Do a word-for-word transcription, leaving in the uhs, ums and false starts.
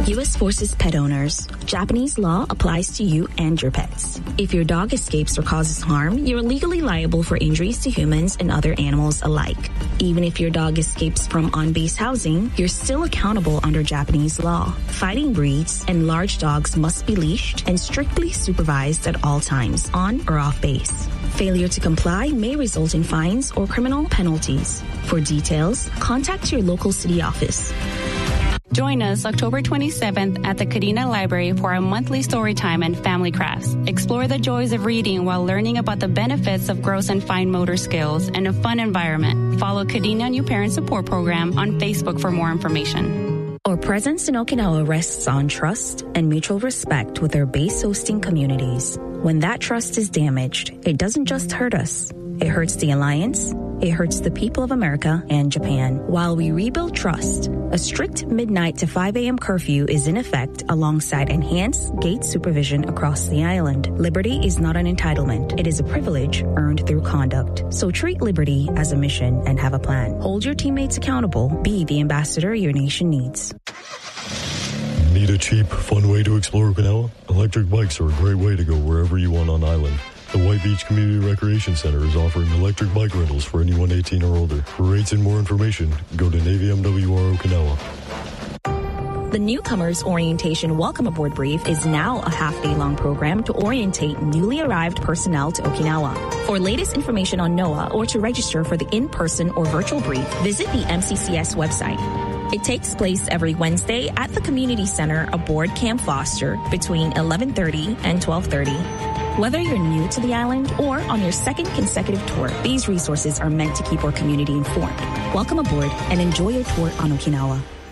U S Forces pet owners, Japanese law applies to you and your pets. If your dog escapes or causes harm, you're legally liable for injuries to humans and other animals alike. Even if your dog escapes from on-base housing, you're still accountable under Japanese law. Fighting breeds and large dogs must be leashed and strictly supervised at all times, on or off base. Failure to comply may result in fines or criminal penalties. For details, contact your local city office. Join us October twenty-seventh at the Kadena Library for a monthly story time and family crafts. Explore the joys of reading while learning about the benefits of gross and fine motor skills in a fun environment. Follow Kadena New Parent Support Program on Facebook for more information. Our presence in Okinawa rests on trust and mutual respect with our base hosting communities. When that trust is damaged, it doesn't just hurt us. It hurts the alliance. It hurts the people of America and Japan. While we rebuild trust, a strict midnight to five a.m. curfew is in effect alongside enhanced gate supervision across the island. Liberty is not an entitlement. It is a privilege earned through conduct. So treat liberty as a mission and have a plan. Hold your teammates accountable. Be the ambassador your nation needs. Need a cheap, fun way to explore Okinawa? Electric bikes are a great way to go wherever you want on island. The White Beach Community Recreation Center is offering electric bike rentals for anyone eighteen or older. For rates and more information, go to Navy M W R Okinawa. The Newcomers Orientation Welcome Aboard Brief is now a half-day-long program to orientate newly arrived personnel to Okinawa. For latest information on NOAA or to register for the in-person or virtual brief, visit the M C C S website. It takes place every Wednesday at the Community Center aboard Camp Foster between eleven thirty and twelve thirty. Whether you're new to the island or on your second consecutive tour, these resources are meant to keep our community informed. Welcome aboard and enjoy your tour on Okinawa.